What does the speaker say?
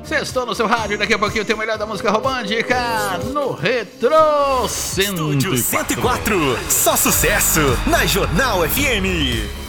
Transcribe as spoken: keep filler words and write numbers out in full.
Sextou no seu rádio, daqui a pouquinho tem o melhor da música romântica no Retro cento e quatro. Estúdio cento e quatro, só sucesso na Jornal F M.